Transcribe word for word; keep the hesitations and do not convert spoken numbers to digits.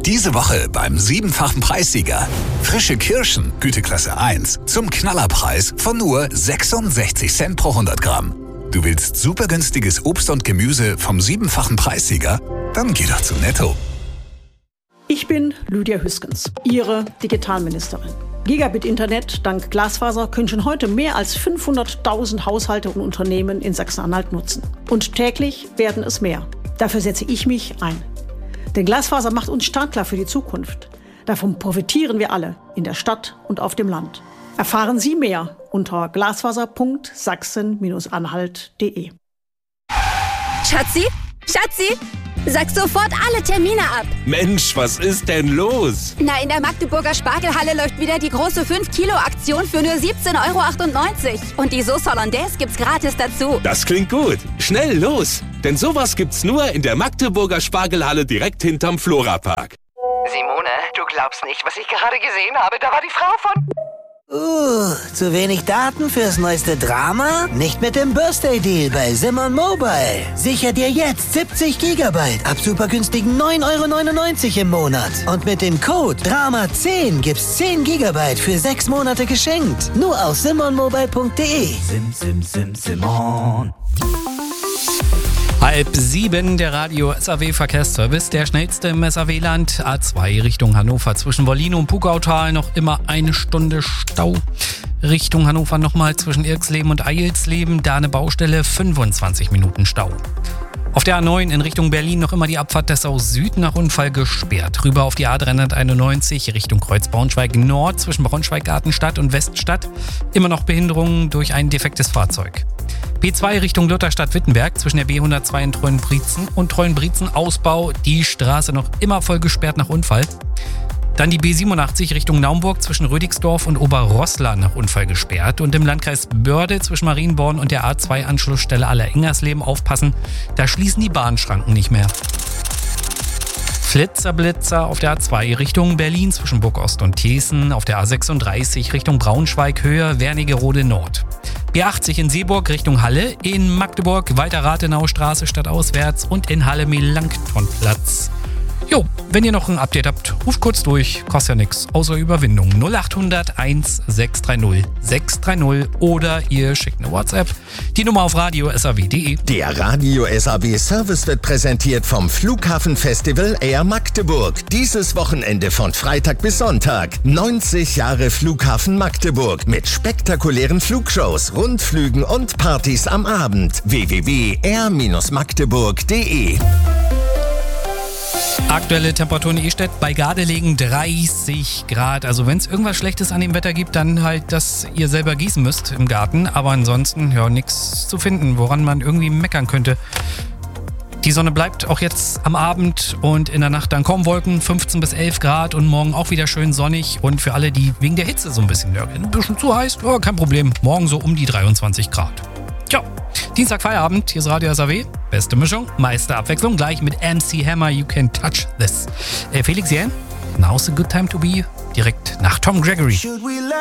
Diese Woche beim siebenfachen Preissieger. Frische Kirschen, Güteklasse eins, zum Knallerpreis von nur sechsundsechzig Cent pro hundert Gramm. Du willst super günstiges Obst und Gemüse vom siebenfachen Preissieger? Dann geh doch zu Netto. Ich bin Lydia Hüskens, Ihre Digitalministerin. Gigabit-Internet dank Glasfaser können schon heute mehr als fünfhunderttausend Haushalte und Unternehmen in Sachsen-Anhalt nutzen. Und täglich werden es mehr. Dafür setze ich mich ein. Denn Glasfaser macht uns startklar für die Zukunft. Davon profitieren wir alle, in der Stadt und auf dem Land. Erfahren Sie mehr unter glasfaser punkt sachsen Bindestrich anhalt punkt de. Schatzi, Schatzi, sag sofort alle Termine ab. Mensch, was ist denn los? Na, in der Magdeburger Spargelhalle läuft wieder die große fünf Kilo Aktion für nur siebzehn Euro achtundneunzig. Und die Sauce Hollandaise gibt's gratis dazu. Das klingt gut. Schnell los. Denn sowas gibt's nur in der Magdeburger Spargelhalle direkt hinterm Florapark. Simone, du glaubst nicht, was ich gerade gesehen habe. Da war die Frau von... Uh, zu wenig Daten fürs neueste Drama? Nicht mit dem Birthday Deal bei Simon Mobile. Sicher dir jetzt siebzig Gigabyte ab super günstigen neun Euro neunundneunzig im Monat. Und mit dem Code Drama zehn gibt's zehn Gigabyte für sechs Monate geschenkt. Nur auf simon mobile punkt de. Sim, sim, sim, Simon. Halb sieben, der Radio S A W-Verkehrsservice, der schnellste im S A W-Land. A zwei Richtung Hannover zwischen Wollin und Pugautal noch immer eine Stunde Stau. Richtung Hannover nochmal zwischen Irksleben und Eilsleben, da eine Baustelle, fünfundzwanzig Minuten Stau. Auf der A neun in Richtung Berlin noch immer die Abfahrt Dessau Süd nach Unfall gesperrt. Rüber auf die A dreihunderteinundneunzig Richtung Kreuz Braunschweig Nord zwischen Braunschweig-Gartenstadt und Weststadt. Immer noch Behinderungen durch ein defektes Fahrzeug. B zwei Richtung Lutherstadt-Wittenberg zwischen der B hundertzwei in Treuenbrietzen und Treuenbrietzen Ausbau. Die Straße noch immer voll gesperrt nach Unfall. Dann die B siebenundachtzig Richtung Naumburg zwischen Rödigsdorf und Oberroßla nach Unfall gesperrt. Und im Landkreis Börde zwischen Marienborn und der A zwei Anschlussstelle Allerengersleben aufpassen. Da schließen die Bahnschranken nicht mehr. Flitzerblitzer auf der A zwei Richtung Berlin zwischen Burgost und Thesen. Auf der A sechsunddreißig Richtung Braunschweig Höhe Wernigerode Nord. B achtzig in Seeburg Richtung Halle. In Magdeburg weiter Rathenaustraße stadtauswärts und in Halle Melanchthonplatz. Jo, wenn ihr noch ein Update habt, ruft kurz durch, kostet ja nichts, außer Überwindung. null achthundert eins sechs drei null sechs drei null oder ihr schickt eine WhatsApp. Die Nummer auf radio punkt s a w punkt de. Der Radio S A W Service wird präsentiert vom Flughafenfestival Air Magdeburg. Dieses Wochenende von Freitag bis Sonntag. neunzig Jahre Flughafen Magdeburg mit spektakulären Flugshows, Rundflügen und Partys am Abend. w w w punkt air Bindestrich magdeburg punkt de. Aktuelle Temperaturen in Ehstedt bei Gardelegen dreißig Grad. Also wenn es irgendwas Schlechtes an dem Wetter gibt, dann halt, dass ihr selber gießen müsst im Garten. Aber ansonsten, ja, nichts zu finden, woran man irgendwie meckern könnte. Die Sonne bleibt auch jetzt am Abend und in der Nacht dann kaum Wolken, fünfzehn bis elf Grad und morgen auch wieder schön sonnig. Und für alle, die wegen der Hitze so ein bisschen nörgeln, ein bisschen zu heiß, ja, kein Problem. Morgen so um die dreiundzwanzig Grad. Tja, Dienstag Feierabend, hier ist Radio S A W. Beste Mischung, meiste Abwechslung, gleich mit M C Hammer, You Can Touch This. Äh, Felix Jähn, now's a good time to be, direkt nach Tom Gregory.